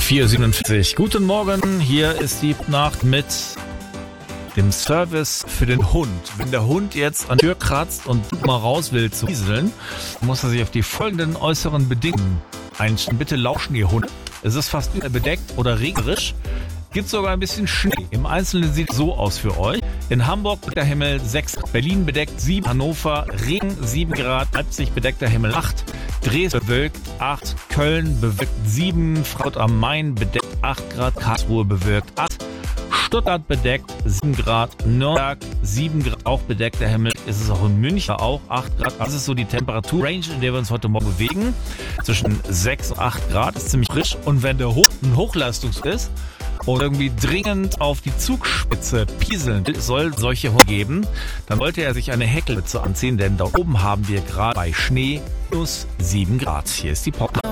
4:47. Guten Morgen, hier ist die Nacht mit dem Service für den Hund. Wenn der Hund jetzt an der Tür kratzt und mal raus will zu wieseln, muss er sich auf die folgenden äußeren Bedingungen einstellen. Bitte lauschen, ihr Hunde. Es ist fast bedeckt oder regnerisch. Gibt sogar ein bisschen Schnee. Im Einzelnen sieht es so aus für euch. In Hamburg bedeckter Himmel 6, Berlin bedeckt 7, Hannover Regen 7 Grad, Leipzig bedeckter Himmel 8, Dresden bewölkt 8, Köln bewölkt 7, Frankfurt am Main bedeckt 8 Grad, Karlsruhe bewölkt 8, Stuttgart bedeckt 7 Grad, Nürnberg 7 Grad, auch bedeckter Himmel. Ist es auch in München auch 8 Grad. Das ist so die Temperaturrange, in der wir uns heute Morgen bewegen. Zwischen 6 und 8 Grad, ist ziemlich frisch. Und wenn der Hund ein Hochleistungs ist und irgendwie dringend auf die Zugspitze pieseln will, soll solche Hunde geben, dann sollte er sich eine Häkelmütze anziehen, denn da oben haben wir gerade bei Schnee plus 7 Grad. Hier ist die Pop.